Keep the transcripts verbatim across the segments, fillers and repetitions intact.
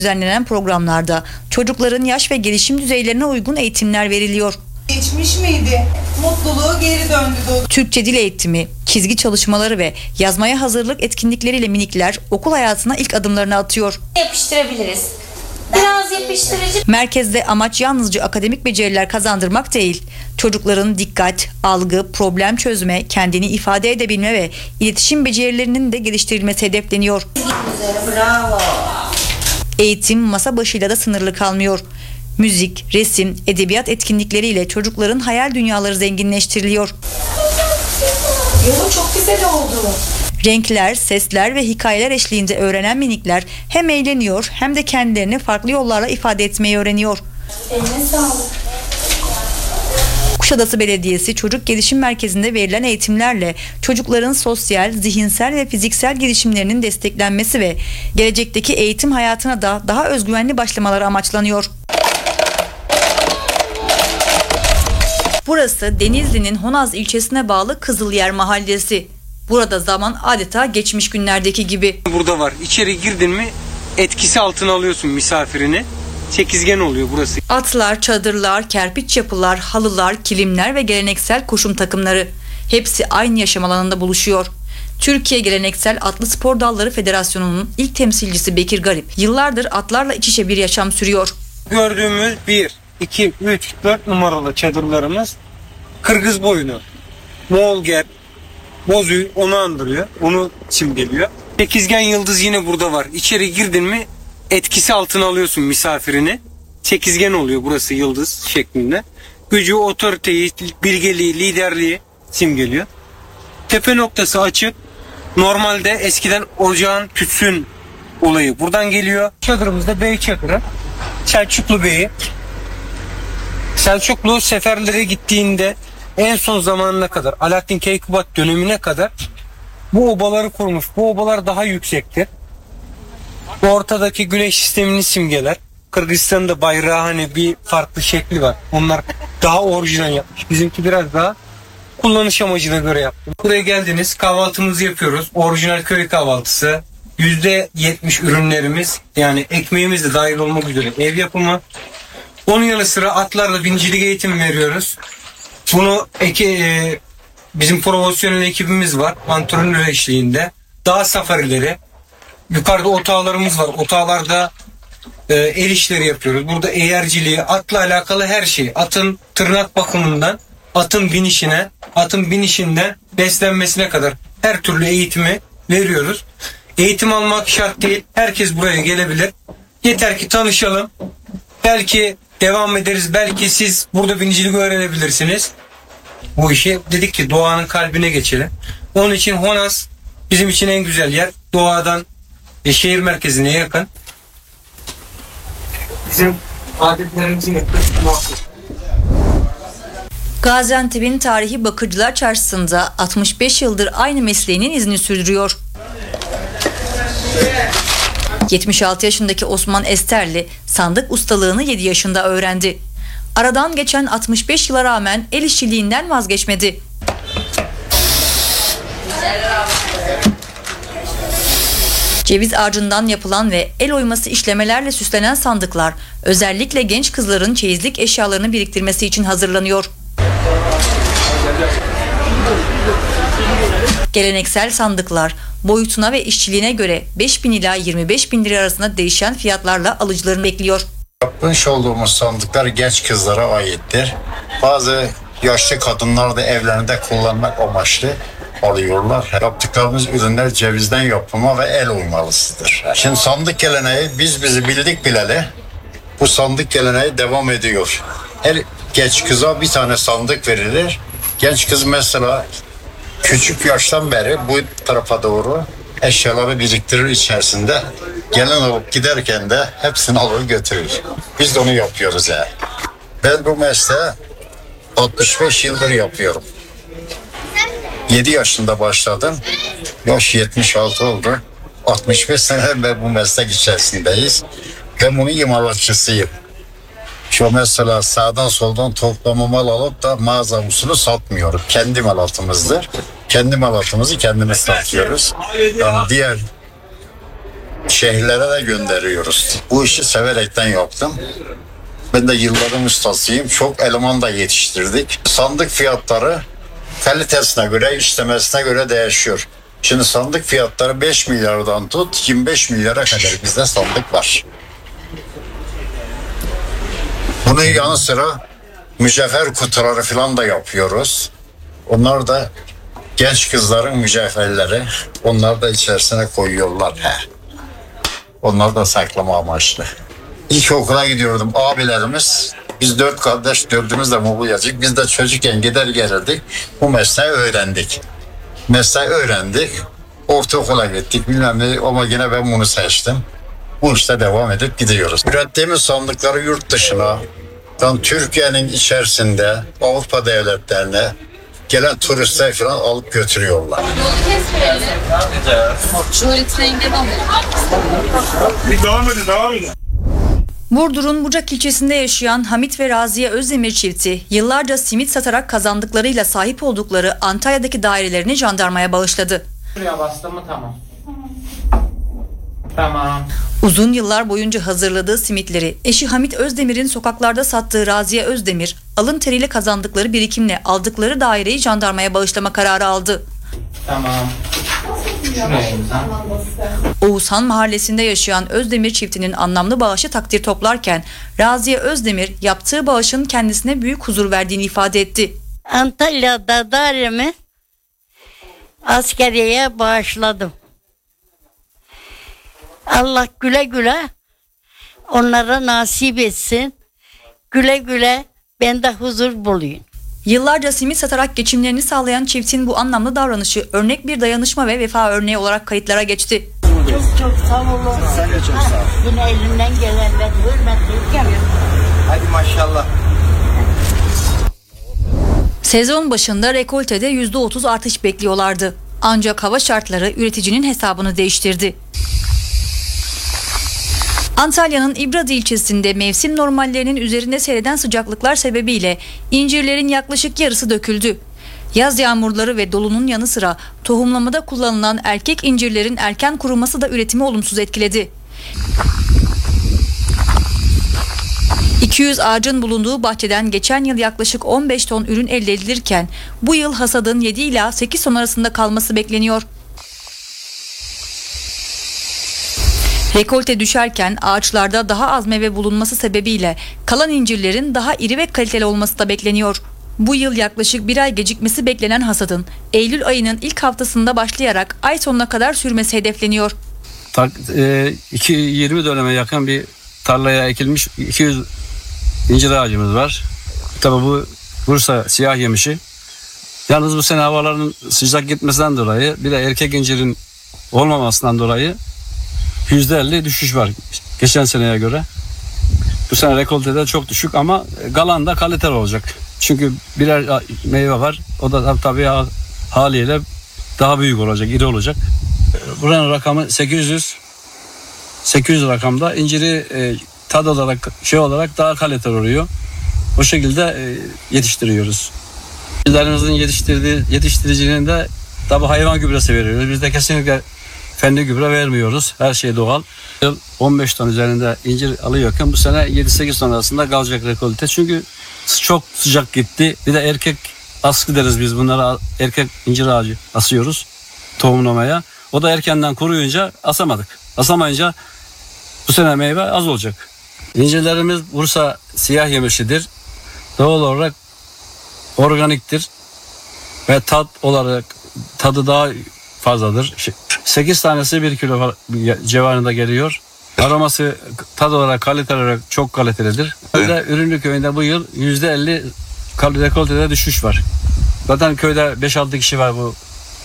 Düzenlenen programlarda çocukların yaş ve gelişim düzeylerine uygun eğitimler veriliyor. Geçmiş miydi? Mutluluğu geri döndü. Türkçe dil eğitimi, çizgi çalışmaları ve yazmaya hazırlık etkinlikleriyle minikler okul hayatına ilk adımlarını atıyor. Yapıştırabiliriz. Biraz yapıştırıcı. Merkezde amaç yalnızca akademik beceriler kazandırmak değil, çocukların dikkat, algı, problem çözme, kendini ifade edebilme ve iletişim becerilerinin de geliştirilmesi hedefleniyor. Bravo. Eğitim masa başıyla da sınırlı kalmıyor. Müzik, resim, edebiyat etkinlikleriyle çocukların hayal dünyaları zenginleştiriliyor. Yo, çok güzel oldu. Renkler, sesler ve hikayeler eşliğinde öğrenen minikler hem eğleniyor hem de kendilerini farklı yollarla ifade etmeyi öğreniyor. Eline sağlık. Kuşadası Belediyesi Çocuk Gelişim Merkezi'nde verilen eğitimlerle çocukların sosyal, zihinsel ve fiziksel gelişimlerinin desteklenmesi ve gelecekteki eğitim hayatına da daha özgüvenli başlamaları amaçlanıyor. Burası Denizli'nin Honaz ilçesine bağlı Kızılyer Mahallesi. Burada zaman adeta geçmiş günlerdeki gibi. Burada var. İçeri girdin mi etkisi altına alıyorsun misafirini. Sekizgen oluyor burası. Atlar, çadırlar, kerpiç yapılar, halılar, kilimler ve geleneksel koşum takımları. Hepsi aynı yaşam alanında buluşuyor. Türkiye Geleneksel Atlı Spor Dalları Federasyonu'nun ilk temsilcisi Bekir Garip yıllardır atlarla iç içe bir yaşam sürüyor. Gördüğümüz bir, iki, üç, dört numaralı çadırlarımız Kırgız boyunu, Moğol ger, Bozüyü onu andırıyor. Onu simgeliyor. Sekizgen yıldız yine burada var. İçeri girdin mi etkisi altına alıyorsun misafirini. Sekizgen oluyor burası yıldız şeklinde. Gücü, otoriteyi, bilgeliği, liderliği simgeliyor. Tepe noktası açık. Normalde eskiden ocağın tütsün olayı buradan geliyor. Çadırımızda Bey Çadırı. Selçuklu Bey'i. Selçuklu seferlere gittiğinde en son zamanına kadar Alaaddin Keykubat dönemine kadar bu obaları kurmuş. Bu obalar daha yüksektir. Ortadaki güneş sistemini simgeler. Kırgızistan'da bayrağı hani bir farklı şekli var. Onlar daha orijinal yapmış. Bizimki biraz daha kullanış amacına göre yaptım. Buraya geldiniz, kahvaltımızı yapıyoruz. Orijinal köy kahvaltısı. yüzde yetmiş ürünlerimiz, yani ekmeğimiz de dahil olmak üzere ev yapımı. Onun yanı sıra atlarla bincilik eğitimi veriyoruz. Bunu eki, e, bizim profesyonel ekibimiz var. Antrenör eşliğinde. Dağ safarileri. Yukarıda otağlarımız var. Otağlarda e, el işleri yapıyoruz. Burada eğerciliği, atla alakalı her şey. Atın tırnak bakımından, atın binişine, atın binişinden beslenmesine kadar her türlü eğitimi veriyoruz. Eğitim almak şart değil. Herkes buraya gelebilir. Yeter ki tanışalım. Belki devam ederiz. Belki siz burada binicilik öğrenebilirsiniz. Bu işi dedik ki doğanın kalbine geçelim. Onun için Honaz bizim için en güzel yer. Doğadan ve şehir merkezine yakın. Bizim adetlerimizin yaklaşık. Gaziantep'in tarihi Bakırcılar Çarşısı'nda altmış beş yıldır aynı mesleğinin izini sürdürüyor. yetmiş altı yaşındaki Osman Esterli sandık ustalığını yedi yaşında öğrendi. Aradan geçen altmış beş yıla rağmen el işçiliğinden vazgeçmedi. Ceviz ağacından yapılan ve el oyması işlemelerle süslenen sandıklar özellikle genç kızların çeyizlik eşyalarını biriktirmesi için hazırlanıyor. Geleneksel sandıklar boyutuna ve işçiliğine göre beş bin ila yirmi beş bin lira arasında değişen fiyatlarla alıcılarını bekliyor. Yapmış olduğumuz sandıklar genç kızlara aittir. Bazı yaşlı kadınlar da evlerinde kullanmak amaçlı alıyorlar. Yaptıklarımız ürünler cevizden yapılma ve el oymalısıdır. Şimdi sandık geleneği biz bizi bildik bileli bu sandık geleneği devam ediyor. Her genç kıza bir tane sandık verilir. Genç kız mesela küçük yaştan beri bu tarafa doğru eşyaları biriktirir içerisinde. Gelin alıp giderken de hepsini alır götürür. Biz de onu yapıyoruz yani. Ben bu mesleği altmış beş yıldır yapıyorum. yedi yaşında başladım. Yaş yetmiş altı oldu. altmış beş sene ve bu meslek içerisindeyiz. Ben bunun imalatçısıyım. Şu mesela sağdan soldan toplama mal alıp da mağaza usulü satmıyoruz. Kendi malatımızdır. Kendi malatımızı kendimiz satıyoruz. Yani diğer şehirlere de gönderiyoruz. Bu işi severekten yaptım. Ben de yılların ustasıyım. Çok eleman da yetiştirdik. Sandık fiyatları kalitesine göre, işlemesine göre değişiyor. Şimdi sandık fiyatları beş milyardan tut yirmi beş milyara kadar bizde sandık var. Bunun yanı sıra mücevher kutuları falan da yapıyoruz. Onlar da genç kızların mücevherleri. Onlar da içerisine koyuyorlar. He. Onlar da saklama amaçlı. İlkokula gidiyordum. Abilerimiz, biz dört kardeş, dördümüz de mobilyacık. Biz de çocukken gider gelirdik. Bu mesleği öğrendik. Mesleği öğrendik. Ortaokula gittik bilmem ne ama yine ben bunu seçtim. Bu işte devam edip gidiyoruz. Ürettiğimiz sandıkları yurt dışına, tam Türkiye'nin içerisinde Avrupa devletlerine gelen turistler falan alıp götürüyorlar. Devam edin, devam edin. Burdur'un Bucak ilçesinde yaşayan Hamit ve Raziye Özdemir çifti yıllarca simit satarak kazandıklarıyla sahip oldukları Antalya'daki dairelerini jandarmaya bağışladı. Buraya bastım mı tamam. Tamam. Uzun yıllar boyunca hazırladığı simitleri eşi Hamit Özdemir'in sokaklarda sattığı Raziye Özdemir, alın teriyle kazandıkları birikimle aldıkları daireyi jandarmaya bağışlama kararı aldı. Tamam. Şuraya imza. Oğuzhan mahallesinde yaşayan Özdemir çiftinin anlamlı bağışı takdir toplarken Raziye Özdemir yaptığı bağışın kendisine büyük huzur verdiğini ifade etti. Antalya'da dairemi askeriyeye bağışladım. Allah güle güle onlara nasip etsin. Güle güle ben de huzur bulayım. Yıllarca simit satarak geçimlerini sağlayan çiftin bu anlamlı davranışı örnek bir dayanışma ve vefa örneği olarak kayıtlara geçti. Çok çok sağ olun. Sen de çok sağ ol. Yine elinden gelen ben hürmetliyim. Hadi maşallah. Sezon başında rekoltede yüzde otuz artış bekliyorlardı. Ancak hava şartları üreticinin hesabını değiştirdi. Antalya'nın İbradi ilçesinde mevsim normallerinin üzerinde seyreden sıcaklıklar sebebiyle incirlerin yaklaşık yarısı döküldü. Yaz yağmurları ve dolunun yanı sıra tohumlamada kullanılan erkek incirlerin erken kuruması da üretimi olumsuz etkiledi. iki yüz ağacın bulunduğu bahçeden geçen yıl yaklaşık on beş ton ürün elde edilirken bu yıl hasadın yedi ila sekiz ton arasında kalması bekleniyor. Rekolte düşerken ağaçlarda daha az meyve bulunması sebebiyle kalan incirlerin daha iri ve kaliteli olması da bekleniyor. Bu yıl yaklaşık bir ay gecikmesi beklenen hasadın Eylül ayının ilk haftasında başlayarak ay sonuna kadar sürmesi hedefleniyor. iki yüz yirmi döneme yakın bir tarlaya ekilmiş iki yüz incir ağacımız var. Tabii bu Bursa siyah yemişi. Yalnız bu sene havaların sıcak gitmesinden dolayı bir de erkek incirin olmamasından dolayı yüzde elli düşüş var geçen seneye göre. Bu sene rekoltede çok düşük ama kalan da kaliteli olacak. Çünkü birer meyve var. O da tabii haliyle daha büyük olacak, iri olacak. Buranın rakamı sekiz yüz. sekiz yüz rakamda inciri e, tad olarak, şey olarak daha kaliteli oluyor. O şekilde e, yetiştiriyoruz. Bizlerimizin yetiştirdiği yetiştiricinin de tabii hayvan gübresi veriyoruz. Biz de kesinlikle fenli gübre vermiyoruz. Her şey doğal. on beş ton üzerinde incir alıyorken bu sene yedi sekiz ton arasında kalacak rekolte. Çünkü çok sıcak gitti. Bir de erkek askı deriz biz bunlara. Erkek incir ağacı asıyoruz tohumlamaya. O da erkenden kuruyunca asamadık. Asamayınca bu sene meyve az olacak. İncirlerimiz Bursa siyah yemişidir. Doğal olarak organiktir. Ve tat olarak tadı daha fazladır. sekiz tanesi bir kilo civarında geliyor. Aroması tad olarak, kalite olarak çok kalitelidir. Köyde Ürünlü köyünde bu yıl yüzde elli rekoltede düşüş var. Zaten köyde beş altı kişi var bu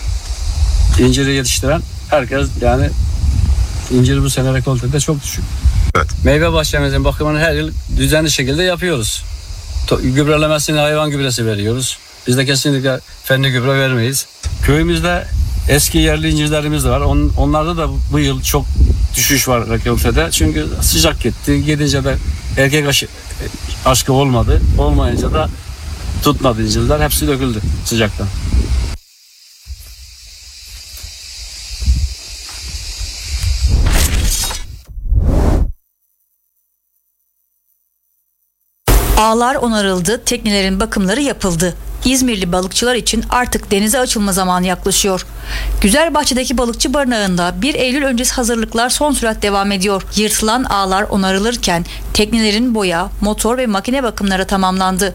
inciri yetiştiren. Herkes yani inciri bu sene rekoltede çok düşük. Evet. Meyve bahçemizin bakımını her yıl düzenli şekilde yapıyoruz. Gübrelemesini hayvan gübresi veriyoruz. Biz de kesinlikle fenli gübre vermeyiz. Köyümüzde eski yerli incirlerimiz de var. On, onlarda da bu yıl çok düşüş var rekoltede. Çünkü sıcak gitti. Gidince de erkek aşı, aşkı olmadı. Olmayınca da tutmadı incirler. Hepsi döküldü sıcaktan. Ağlar onarıldı, teknelerin bakımları yapıldı. İzmirli balıkçılar için artık denize açılma zamanı yaklaşıyor. Güzelbahçe'deki balıkçı barınağında bir Eylül öncesi hazırlıklar son sürat devam ediyor. Yırtılan ağlar onarılırken teknelerin boya, motor ve makine bakımları tamamlandı.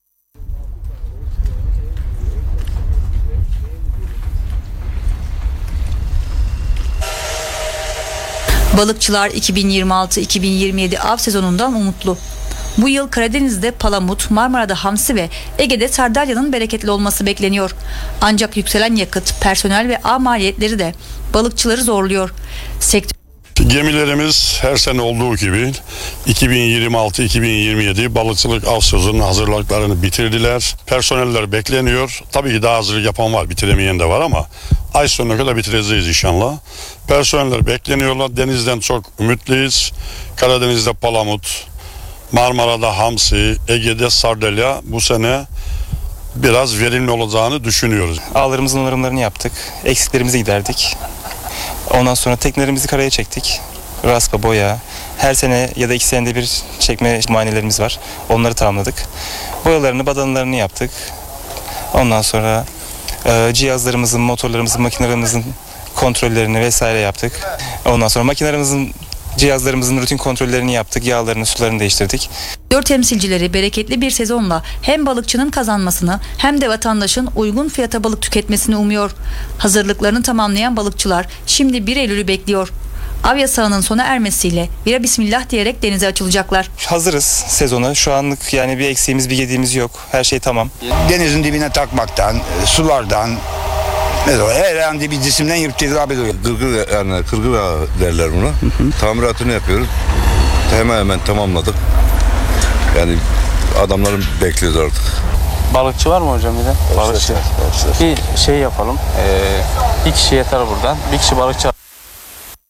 Balıkçılar iki bin yirmi altı iki bin yirmi yedi av sezonundan umutlu. Bu yıl Karadeniz'de palamut, Marmara'da hamsi ve Ege'de sardalyanın bereketli olması bekleniyor. Ancak yükselen yakıt, personel ve ağ maliyetleri de balıkçıları zorluyor. Sektör Gemilerimiz her sene olduğu gibi iki bin yirmi altı iki bin yirmi yedi balıkçılık av sezonunun hazırlıklarını bitirdiler. Personeller bekleniyor. Tabii ki daha hazırlık yapan var, bitiremeyen de var ama ay sonuna kadar bitireceğiz inşallah. Personeller bekleniyorlar. Denizden çok ümitliyiz. Karadeniz'de palamut, Marmara'da hamsi, Ege'de sardalya bu sene biraz verimli olacağını düşünüyoruz. Ağlarımızın onarımlarını yaptık. Eksiklerimizi giderdik. Ondan sonra teknelerimizi karaya çektik. Raspa, boya. Her sene ya da iki senede bir çekme muayenelerimiz var. Onları tamamladık. Boyalarını, badanalarını yaptık. Ondan sonra e, cihazlarımızın, motorlarımızın, makinelerimizin kontrollerini vesaire yaptık. Ondan sonra makinelerimizin, cihazlarımızın rutin kontrollerini yaptık. Yağlarını, sularını değiştirdik. Dört temsilcileri bereketli bir sezonla hem balıkçının kazanmasını hem de vatandaşın uygun fiyata balık tüketmesini umuyor. Hazırlıklarını tamamlayan balıkçılar şimdi bir Eylül'ü bekliyor. Av yasağının sona ermesiyle bire bismillah diyerek denize açılacaklar. Hazırız sezona. Şu anlık yani bir eksiğimiz, bir yediğimiz yok. Her şey tamam. Denizin dibine takmaktan, sulardan, herhangi bir cisimden yırtılabiliyor. Kırgır, yani kırgır ağı derler buna. Hı hı. Tamiratını yapıyoruz. Hemen hemen tamamladık. Yani adamların bekliyoruz artık. Balıkçı var mı hocam bir de? Balıkçı. Bir şey yapalım. Ee, bir kişi yeter buradan. Bir kişi balıkçı.